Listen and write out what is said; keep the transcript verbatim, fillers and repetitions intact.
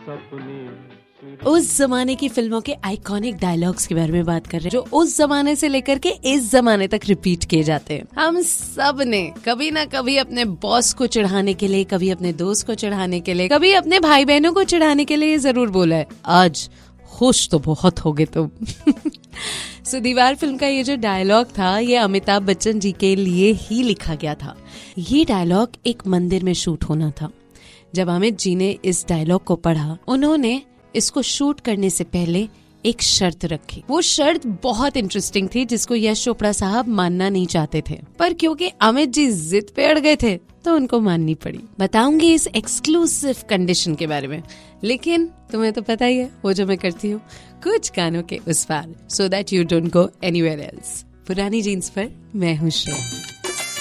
उस जमाने की फिल्मों के आइकॉनिक डायलॉग्स के बारे में बात कर रहे हैं, जो उस जमाने से लेकर के इस जमाने तक रिपीट किए जाते हैं। हम सब ने कभी ना कभी अपने बॉस को चिढ़ाने के लिए, कभी अपने दोस्त को चिढ़ाने के लिए, कभी अपने भाई बहनों को चिढ़ाने के लिए जरूर बोला है, आज खुश तो बहुत होगे तुम। सो दीवार फिल्म का ये जो डायलॉग था, ये अमिताभ बच्चन जी के लिए ही लिखा गया था। ये डायलॉग एक मंदिर में शूट होना था। जब अमित जी ने इस डायलॉग को पढ़ा, उन्होंने इसको शूट करने से पहले एक शर्त रखी। वो शर्त बहुत इंटरेस्टिंग थी, जिसको यश चोपड़ा साहब मानना नहीं चाहते थे, पर क्योंकि अमित जी जिद पे अड़ गए थे तो उनको माननी पड़ी। बताऊंगी इस एक्सक्लूसिव कंडीशन के बारे में, लेकिन तुम्हें तो पता ही है वो जो मैं करती हूँ, कुछ गानों के उस पार, so that you don't go anywhere else. पुरानी जीन्स पर मैं हूँ श्रेया।